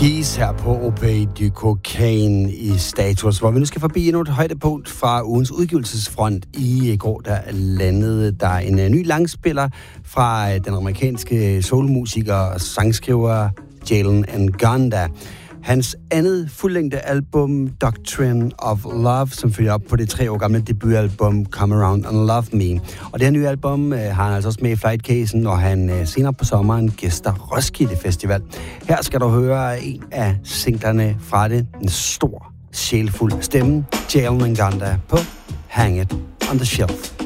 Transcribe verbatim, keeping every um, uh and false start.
Geese her på Opé du Cocaine i Status, hvor vi nu skal forbi endnu et højdepunkt fra ugens udgivelsesfront. I går der landede der en ny langspiller fra den amerikanske soulmusiker og sangskriver Jalen Ngonda. Hans andet fuldlængde album, Doctrine of Love, som følger op på det tre år gamle debutalbum, Come Around and Love Me. Og det her nye album øh, har han altså også med i Flightcasen, når han øh, senere på sommeren gæster Roskilde Festival. Her skal du høre en af singlerne fra det, en stor, sjælfuld stemme, Jalen Ngonda på Hang It on the Shelf.